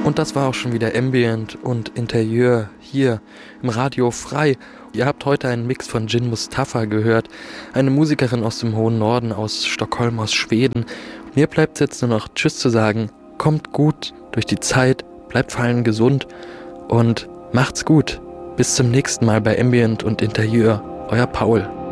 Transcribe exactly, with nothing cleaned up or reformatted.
Und das war auch schon wieder Ambient und Interieur hier im Radio Frei. Ihr habt heute einen Mix von Jin Mustafa gehört, eine Musikerin aus dem hohen Norden, aus Stockholm, aus Schweden. Mir bleibt jetzt nur noch Tschüss zu sagen. Kommt gut durch die Zeit, bleibt vor allem gesund und macht's gut. Bis zum nächsten Mal bei Ambient und Interieur. Euer Paul.